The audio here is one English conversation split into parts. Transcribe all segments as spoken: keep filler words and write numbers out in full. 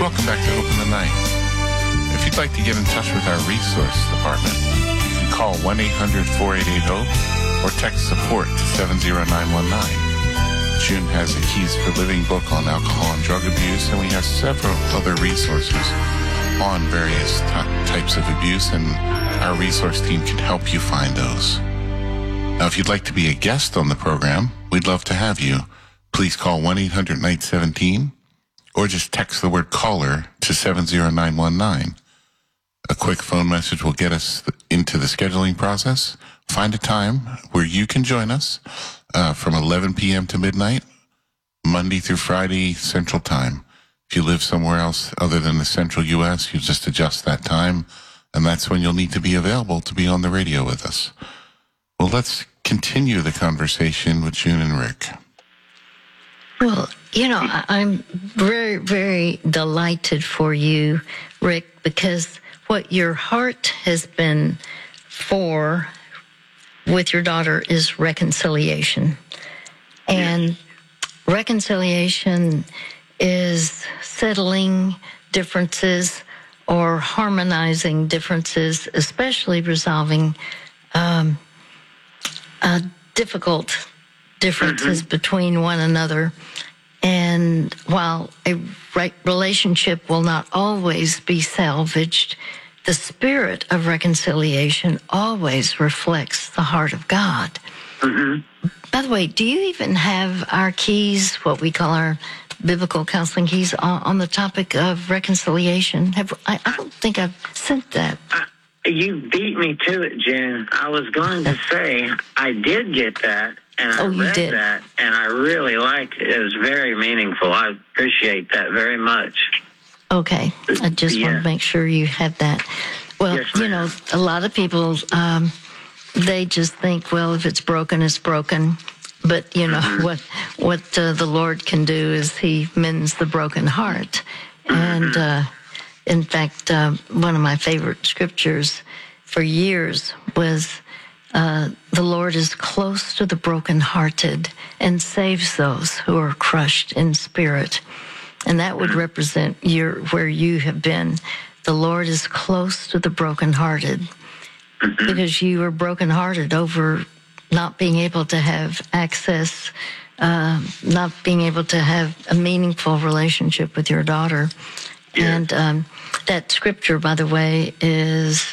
welcome back to Open the Night. If you'd like to get in touch with our resource department, you can call one eight hundred four eight eight HOPE or text support to seven zero nine one nine. June has a Keys for Living book on alcohol and drug abuse, and we have several other resources on various t- types of abuse, and our resource team can help you find those. Now, if you'd like to be a guest on the program, we'd love to have you. Please call one eight hundred night seventeen or just text the word caller to seven zero nine one nine. A quick phone message will get us into the scheduling process. Find a time where you can join us uh, from eleven p.m. to midnight, Monday through Friday, Central Time. If you live somewhere else other than the Central U S, you just adjust that time, and that's when you'll need to be available to be on the radio with us. Well, let's continue the conversation with June and Rick. Well, you know, I'm very, very delighted for you, Rick, because what your heart has been for with your daughter is reconciliation. And reconciliation is settling differences or harmonizing differences, especially resolving um, uh, difficult differences mm-hmm. between one another. And while a right relationship will not always be salvaged, the spirit of reconciliation always reflects the heart of God. Mm-hmm. By the way, do you even have our keys, what we call our biblical counseling keys, on, on the topic of reconciliation? Have, I, I don't think I've sent that. Uh, you beat me to it, June. I was going to say I did get that. And I oh, you read did. that, and I really liked it. It was very meaningful. I appreciate that very much. Okay. I just yeah. want to make sure you had that. Well, yes, you know, a lot of people, um, they just think, well, if it's broken, it's broken. But, you know, mm-hmm. what what uh, the Lord can do is he mends the broken heart. Mm-hmm. And, uh, in fact, uh, one of my favorite scriptures for years was, Uh, the Lord is close to the brokenhearted and saves those who are crushed in spirit. And that would represent your, where you have been. The Lord is close to the brokenhearted mm-hmm. because you were brokenhearted over not being able to have access, uh, not being able to have a meaningful relationship with your daughter. Yeah. And um, that scripture, by the way, is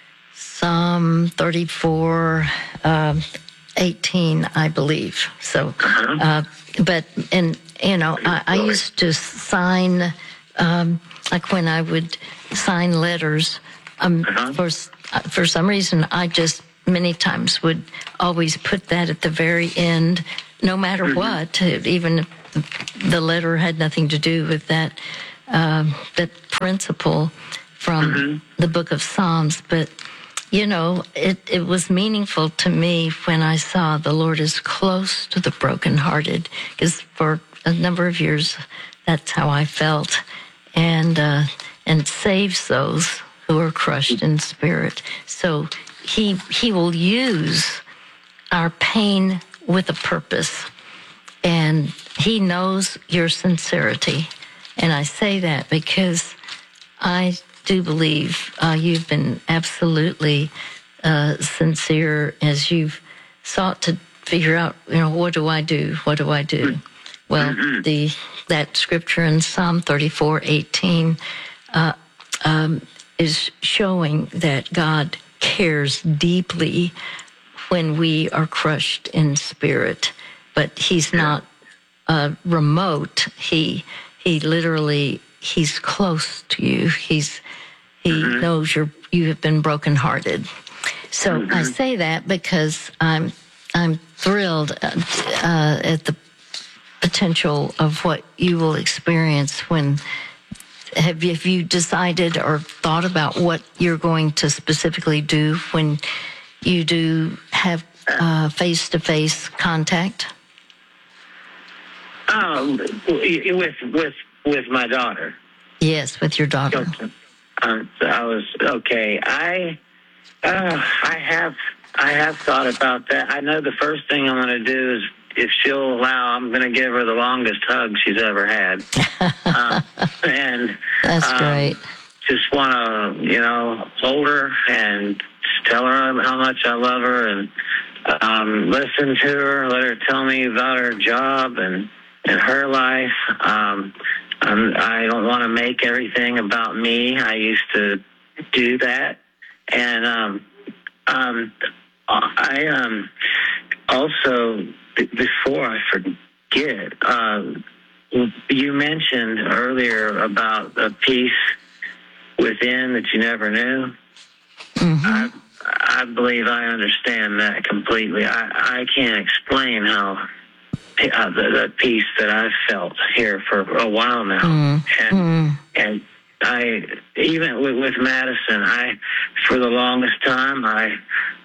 Psalm thirty-four, uh, eighteen, I believe. So, uh, but, and, you know, I, I used to sign, um, like when I would sign letters, um, for, for some reason, I just many times would always put that at the very end, no matter mm-hmm. what, even if the letter had nothing to do with that, uh, that principle from mm-hmm. the book of Psalms. But, you know, it, it was meaningful to me when I saw the Lord is close to the brokenhearted, because for a number of years, that's how I felt, and uh, and saves those who are crushed in spirit. So he he will use our pain with a purpose, and he knows your sincerity. And I say that because I do believe uh, you've been absolutely uh, sincere as you've sought to figure out, you know, what do I do? What do I do? Well, the that scripture in Psalm thirty-four eighteen uh, um, is showing that God cares deeply when we are crushed in spirit, but he's not uh, remote. He he literally he's close to you. He's He mm-hmm. knows you're, you have been brokenhearted. So mm-hmm. I say that because I'm I'm thrilled uh, at the potential of what you will experience when. Have you, have you decided or thought about what you're going to specifically do when you do have uh, face-to-face contact? Um, with with with my daughter. Yes, with your daughter. Okay. Um, I was okay. I uh, I have I have thought about that. I know the first thing I'm going to do is, if she'll allow, I'm going to give her the longest hug she's ever had. um, and That's um, great. Just want to, you know, hold her and tell her how much I love her, and um, listen to her, let her tell me about her job and, and her life. Um, I'm, I don't want to make everything about me. I used to do that. And um, um, I um, also, b- before I forget, uh, you mentioned earlier about a peace within that you never knew. Mm-hmm. I, I believe I understand that completely. I, I can't explain how uh, the, the peace that I've felt here for a while now. Mm-hmm. And, and I, even with, with Madison, I, for the longest time, I,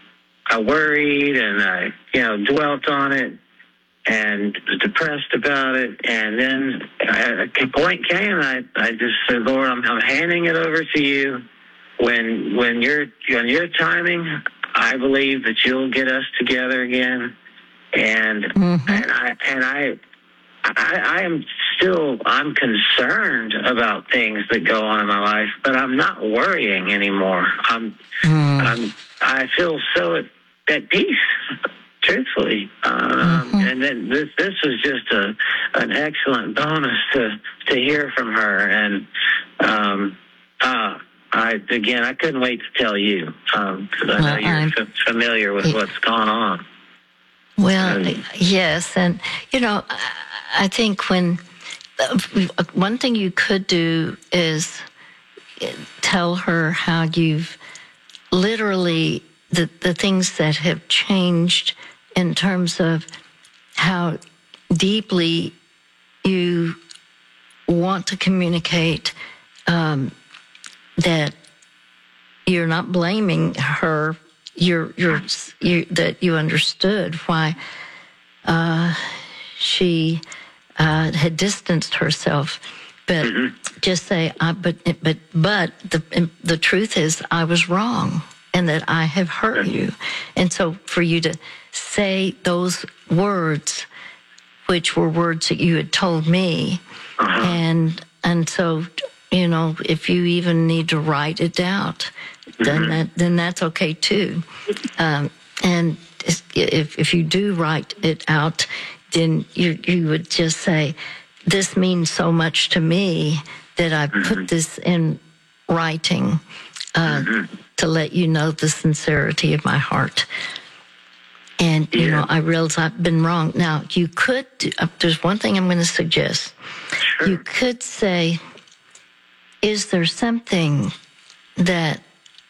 I worried and I, you know, dwelt on it and was depressed about it. And then a point came, I, I just said, Lord, I'm, I'm handing it over to you. When when you're when your timing, I believe that you'll get us together again. And mm-hmm. and I and I, I I am still I'm concerned about things that go on in my life, but I'm not worrying anymore. I'm mm. I'm I feel so at, at peace. Truthfully, um, mm-hmm. and then this this was just a an excellent bonus to to hear from her, and um, uh, I again I couldn't wait to tell you because um, I know well, you're f- familiar with it, what's gone on. Well, and, yes, and you know I think when uh, one thing you could do is tell her how you've literally the the things that have changed in terms of how deeply you want to communicate, um, that you're not blaming her, you're, you're, you, that you understood why uh, she uh, had distanced herself. But mm-hmm. just say, I, but, but, but the, the truth is I was wrong and that I have hurt you. And so for you to say those words, which were words that you had told me, uh-huh. and and so, you know, if you even need to write it out, mm-hmm. then that then that's okay too. Um, and if if you do write it out, then you you would just say, "This means so much to me that I mm-hmm. put this in writing uh, mm-hmm. to let you know the sincerity of my heart." And, you yeah. know, I realize I've been wrong. Now, you could, do, uh, there's one thing I'm going to suggest. Sure. You could say, is there something that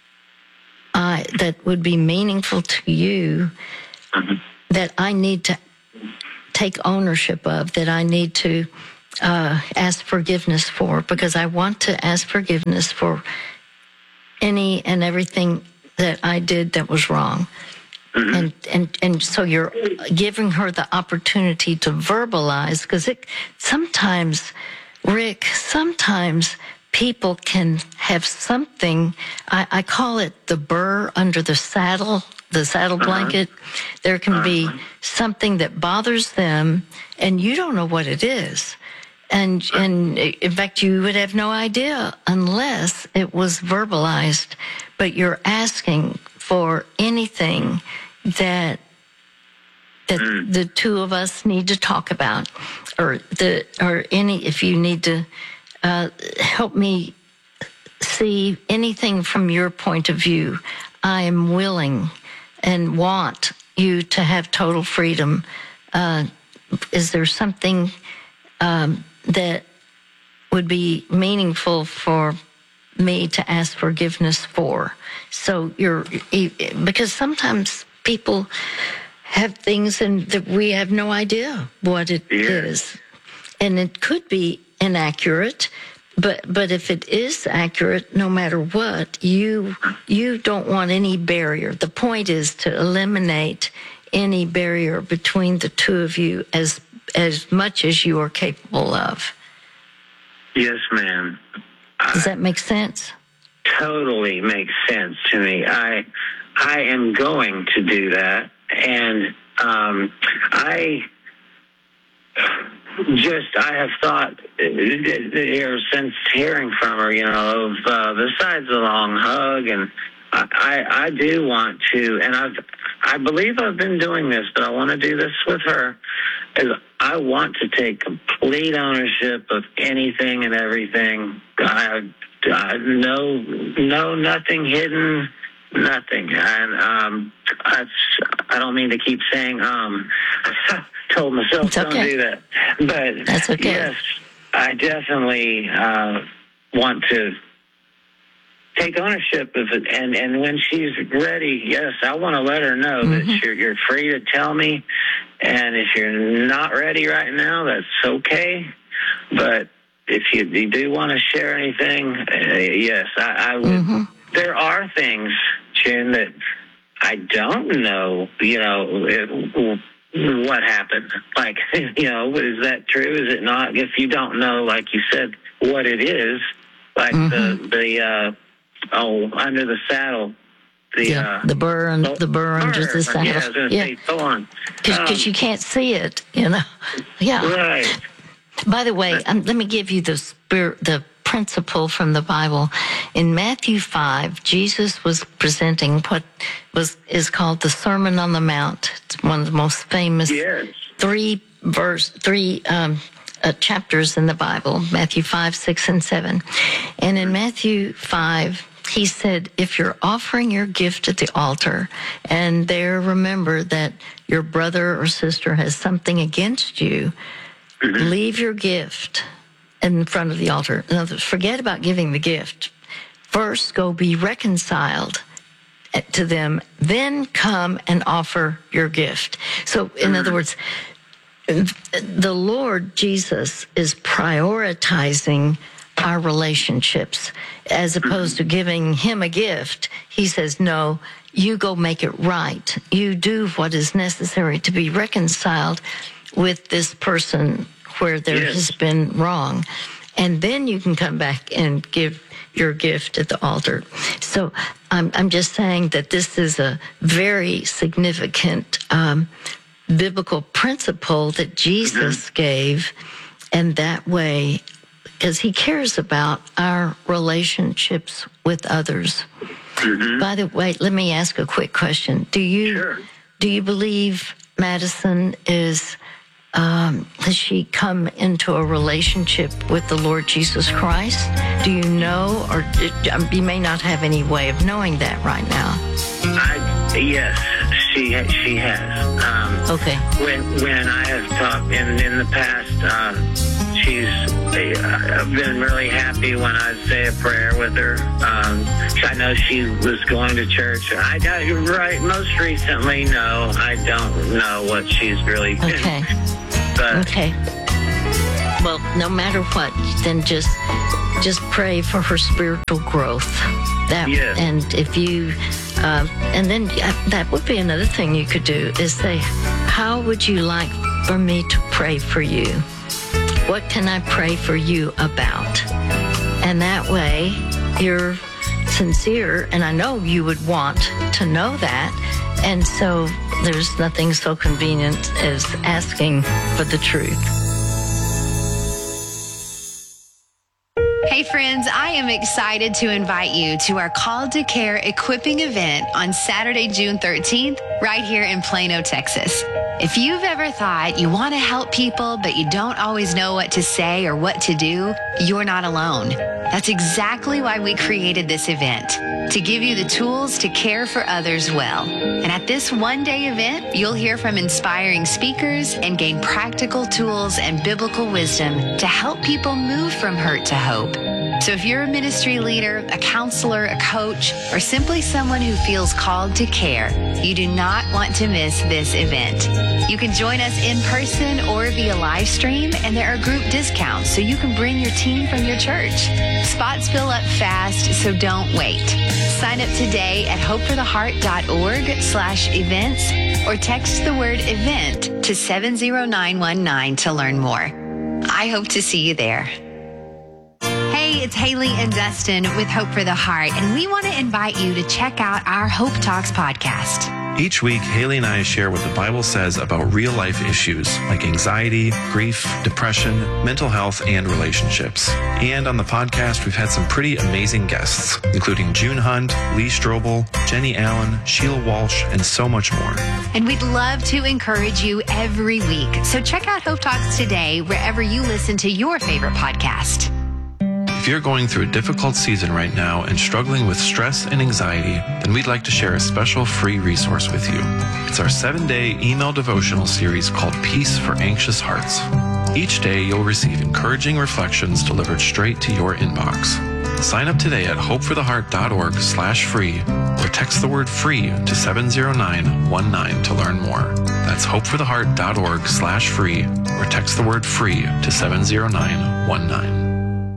I, that would be meaningful to you mm-hmm. that I need to take ownership of, that I need to uh, ask forgiveness for? Because I want to ask forgiveness for any and everything that I did that was wrong. Mm-hmm. And, and and so you're giving her the opportunity to verbalize, because it sometimes, Rick, sometimes people can have something, I, I call it the burr under the saddle, the saddle uh-huh. blanket. There can uh-huh. be something that bothers them, and you don't know what it is. And, and in fact, you would have no idea unless it was verbalized. But you're asking for anything that that mm. the two of us need to talk about, or the or any if you need to uh, help me see anything from your point of view, I am willing and want you to have total freedom. Uh, is there something um, that would be meaningful for me to ask forgiveness for? So you're, because sometimes people have things and that we have no idea what it yeah. is. And it could be inaccurate, but but if it is accurate, no matter what, you you don't want any barrier. The point is to eliminate any barrier between the two of you as as much as you are capable of. Yes, ma'am. Does that make sense? Totally makes sense to me. I I am going to do that, and um, I just, I have thought, ever since hearing from her, you know, of uh, besides the long hug, and I, I, I do want to, and I've, I believe I've been doing this, but I want to do this with her, is I want to take complete ownership of anything and everything. I, I no, no, nothing hidden, nothing. And um, I, I don't mean to keep saying, um, I told myself it's okay. Don't do that. But that's okay. Yes, I definitely uh, want to take ownership of it, and, and when she's ready, yes, I want to let her know mm-hmm. that you're, you're free to tell me, and if you're not ready right now, that's okay, but if you, you do want to share anything, uh, yes, I, I would. Mm-hmm. There are things, June, that I don't know, you know, it, what happened. Like, you know, is that true? Is it not? If you don't know, like you said, what it is, like mm-hmm. the, the, uh, Oh, under the saddle. The yeah, uh, the burr and the burr under the saddle. Yeah, I was going to yeah. say, go on. Because um, you can't see it, you know. Yeah. Right. By the way, um, let me give you the spirit, the principle from the Bible. In Matthew five, Jesus was presenting what was is called the Sermon on the Mount. It's one of the most famous yes. three verse three. Um, Uh, chapters in the Bible, Matthew five, six, and seven. And in Matthew five, he said, if you're offering your gift at the altar and there remember that your brother or sister has something against you, mm-hmm. leave your gift in front of the altar. In other words, forget about giving the gift. First, go be reconciled to them, then come and offer your gift. So, in mm-hmm. other words, the Lord Jesus is prioritizing our relationships as opposed to giving him a gift. He says, no, you go make it right. You do what is necessary to be reconciled with this person where there yes. has been wrong. And then you can come back and give your gift at the altar. So I'm, I'm just saying that this is a very significant um biblical principle that Jesus mm-hmm. gave, and that way, because he cares about our relationships with others. Mm-hmm. By the way, let me ask a quick question. Do you sure. do you believe Madison is um, has she come into a relationship with the Lord Jesus Christ? Do you know, or you may not have any way of knowing that right now? I, yes, she she has. Um, okay. When when I have talked in in the past, um, she's uh, been really happy when I say a prayer with her. Um, I know she was going to church. I right most recently, no, I don't know what she's really been. Okay. But, okay. Well, no matter what, then just just pray for her spiritual growth. That yes. and if you. Uh, and then that would be another thing you could do is say, how would you like for me to pray for you? What can I pray for you about? And that way you're sincere, and I know you would want to know that. And so there's nothing so convenient as asking for the truth. Hey friends, I am excited to invite you to our Called to Care equipping event on Saturday, June thirteenth, right here in Plano, Texas. If you've ever thought you want to help people, but you don't always know what to say or what to do, you're not alone. That's exactly why we created this event, to give you the tools to care for others well. And at this one-day event, you'll hear from inspiring speakers and gain practical tools and biblical wisdom to help people move from hurt to hope. So if you're a ministry leader, a counselor, a coach, or simply someone who feels called to care, you do not want to miss this event. You can join us in person or via live stream, and there are group discounts so you can bring your team from your church. Spots fill up fast, so don't wait. Sign up today at hopefortheheart.org slash events or text the word event to seven zero nine one nine to learn more. I hope to see you there. Hey, it's Haley and Dustin with Hope for the Heart, and we want to invite you to check out our Hope Talks podcast. Each week, Haley and I share what the Bible says about real-life issues like anxiety, grief, depression, mental health, and relationships. And on the podcast, we've had some pretty amazing guests, including June Hunt, Lee Strobel, Jenny Allen, Sheila Walsh, and so much more. And we'd love to encourage you every week. So check out Hope Talks today, wherever you listen to your favorite podcast. If you're going through a difficult season right now and struggling with stress and anxiety, then we'd like to share a special free resource with you. It's our seven-day email devotional series called Peace for Anxious Hearts. Each day, you'll receive encouraging reflections delivered straight to your inbox. Sign up today at hopefortheheart.org slash free or text the word free to seven zero nine one nine to learn more. That's hopefortheheart.org slash free or text the word free to seven zero nine one nine.